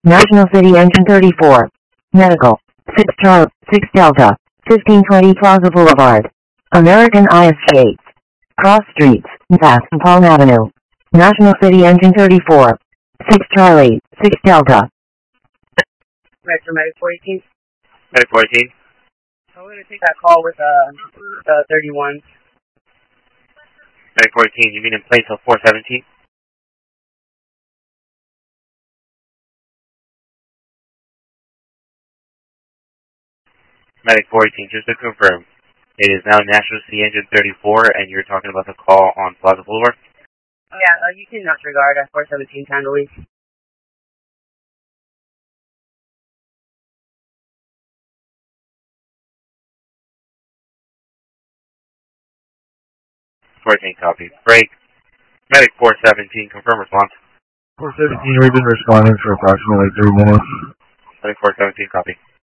National City Engine 34. Medical. 6 Charlie, 6 Delta. 1520 Plaza Boulevard. American ISG. Cross Streets, Bath and Palm Avenue. National City Engine 34. 6 Charlie, 6 Delta. Metro Medic 418. Medic 418. So we're going to take that call with 31. Medic 418, you mean in place of 417? Medic 418, just to confirm, it is now National City Engine 34, and you're talking about the call on Plaza Boulevard? Yeah, you can disregard 417 Candleweed. Copy. Break. Medic 417, confirm response. 417, we've been responding for approximately 3 minutes. Medic 417, copy.